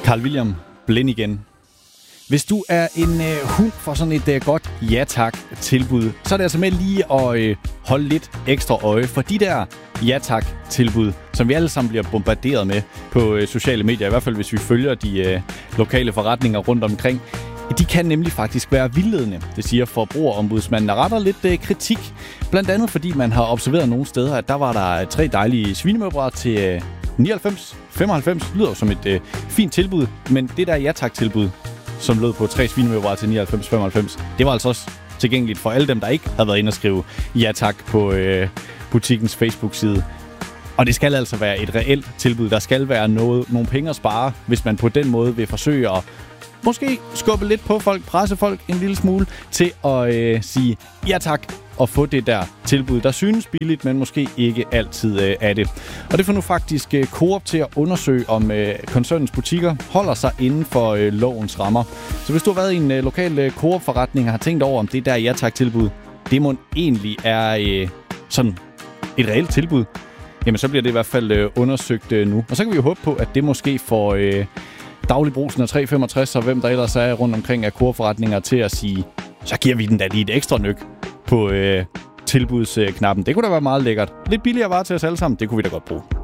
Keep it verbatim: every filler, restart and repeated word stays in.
Carl William, blind igen. Hvis du er en øh, hund for sådan et øh, godt ja-tak-tilbud, så er det altså med lige at øh, holde lidt ekstra øje for de der ja-tak-tilbud, som vi alle sammen bliver bombarderet med på øh, sociale medier, i hvert fald hvis vi følger de øh, lokale forretninger rundt omkring. De kan nemlig faktisk være vildledende, det siger Forbrugerombudsmanden, der retter lidt øh, kritik. Blandt andet fordi man har observeret nogle steder, at der var der tre dejlige svinemøbrer til øh, nioghalvfems femoghalvfems. Lyder som et øh, fint tilbud, men det der ja-tak-tilbud, som lød på tre svinemøbrer til nioghalvfems femoghalvfems, det var altså også tilgængeligt for alle dem, der ikke havde været inde og skrive ja-tak på øh, butikkens Facebook-side. Og det skal altså være et reelt tilbud. Der skal være noget, nogle penge at spare, hvis man på den måde vil forsøge at måske skubbe lidt på folk, presse folk en lille smule til at øh, sige ja tak og få det der tilbud, der synes billigt, men måske ikke altid øh, er det. Og det får nu faktisk øh, Coop til at undersøge, om øh, koncernens butikker holder sig inden for øh, lovens rammer. Så hvis du har været i en øh, lokal øh, Coop-forretning og har tænkt over, om det der ja tak tilbud, det må egentlig er øh, sådan et reelt tilbud, jamen så bliver det i hvert fald øh, undersøgt øh, nu. Og så kan vi jo håbe på, at det måske får øh, Dagligbrusen af tre femogtres og hvem der ellers er rundt omkring af Coop-forretninger til at sige, så giver vi den da lige et ekstra nyk på øh, tilbudsknappen. Det kunne da være meget lækkert. Lidt billigere varer til os alle sammen, det kunne vi da godt bruge.